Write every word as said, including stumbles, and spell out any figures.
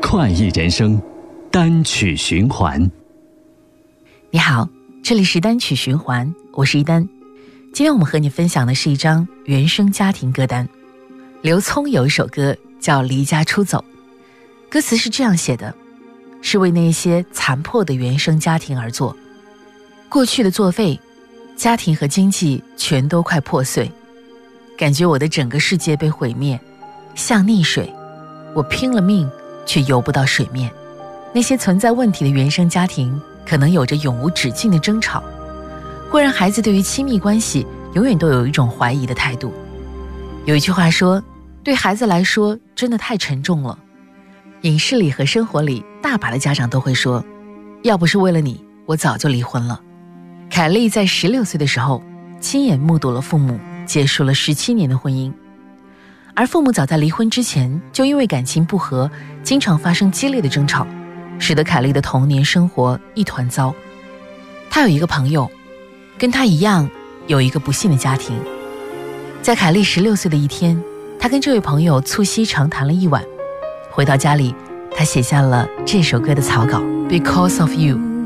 快意人生，单曲循环。 你好，这里是单曲循环，我是一丹。今天我们和你分享的是一张原生家庭歌单。刘聪有一首歌叫《离家出走》，歌词是这样写的，是为那些残破的原生家庭而作。过去的作废，家庭和经济全都快破碎，感觉我的整个世界被毁灭，像溺水，我拼了命却游不到水面。那些存在问题的原生家庭可能有着永无止境的争吵，会让孩子对于亲密关系永远都有一种怀疑的态度。有一句话说，对孩子来说真的太沉重了。影视里和生活里大把的家长都会说，要不是为了你，我早就离婚了。凯莉在十六岁的时候亲眼目睹了父母结束了十七年的婚姻，而父母早在离婚之前就因为感情不和经常发生激烈的争吵，使得凯莉的童年生活一团糟。她有一个朋友跟她一样有一个不幸的家庭。在凯莉十六岁的一天，她跟这位朋友促膝长谈了一晚，回到家里她写下了这首歌的草稿 Because of You。